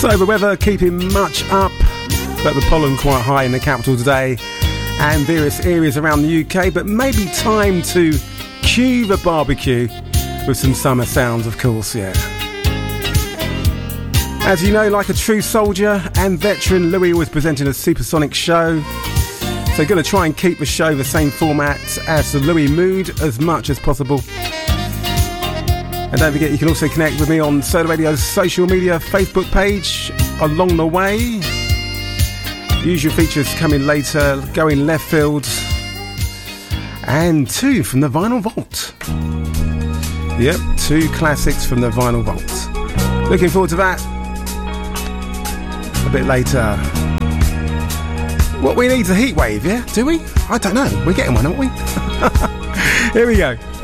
So the weather keeping much up, but the pollen quite high in the capital today and various areas around the UK, but maybe time to cue the barbecue with some summer sounds, of course, yeah. As you know, like a true soldier and veteran, Louis was presenting a supersonic show. So going to try and keep the show the same format as the Louis Mood as much as possible. And don't forget, you can also connect with me on Solar Radio's social media Facebook page along the way. Usual features coming later, going left field. And 2 from the Vinyl Vault. Yep, 2 classics from the Vinyl Vault. Looking forward to that. A bit later. What we need is a heat wave, yeah? Do we? I don't know. We're getting one, aren't we? Here we go.